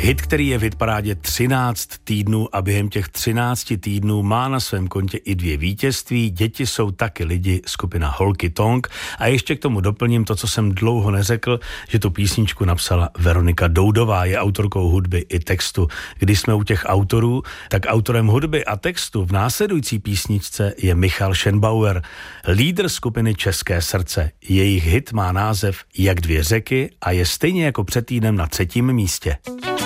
Hit, který je v hitparádě 13 týdnů a během těch 13 týdnů má na svém kontě i 2 vítězství. Děti jsou taky lidi, skupina Holky Tonk. A ještě k tomu doplním to, co jsem dlouho neřekl, že tu písničku napsala Veronika Doudová, je autorkou hudby i textu. Když jsme u těch autorů, tak autorem hudby a textu v následující písničce je Michal Schenbauer, lídr skupiny České srdce. Jejich hit má název Jak 2 řeky a je stejně jako před týdnem na 3. místě.